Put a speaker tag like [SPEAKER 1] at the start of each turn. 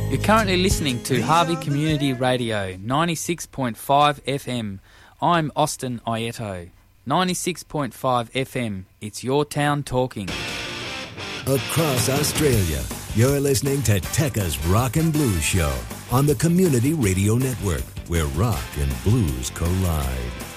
[SPEAKER 1] You're currently listening to Harvey Community Radio, 96.5 FM. I'm Austin Aieto. 96.5 FM, it's your town talking.
[SPEAKER 2] Across Australia, you're listening to Tekka's Rock and Blues Show on the Community Radio Network, where rock and blues collide.